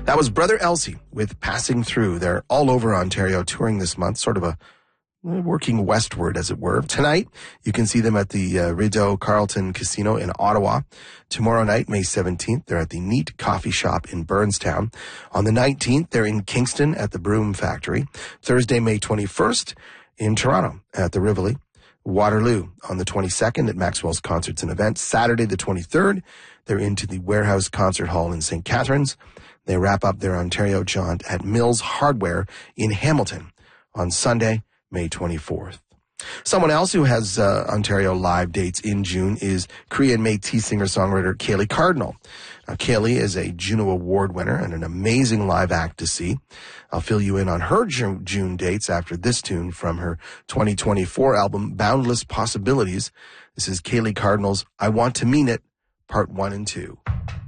That was Brother Elsie with Passing Through. They're all over Ontario touring this month, sort of a working westward, as it were. Tonight, you can see them at the Rideau Carlton Casino in Ottawa. Tomorrow night, May 17th, they're at the Neat Coffee Shop in Burnstown. On the 19th, they're in Kingston at the Broom Factory. Thursday, May 21st, in Toronto at the Rivoli. Waterloo on the 22nd at Maxwell's Concerts and Events. Saturday, the 23rd, they're into the Warehouse Concert Hall in St. Catharines. They wrap up their Ontario jaunt at Mills Hardware in Hamilton on Sunday, May 24th. Someone else who has Ontario live dates in June is Cree and Métis singer-songwriter Kaylee Cardinal. Kaylee is a Juno Award winner and an amazing live act to see. I'll fill you in on her June dates after this tune from her 2024 album, Boundless Possibilities. This is Kaylee Cardinal's I Want to Mean It, Part 1 and 2.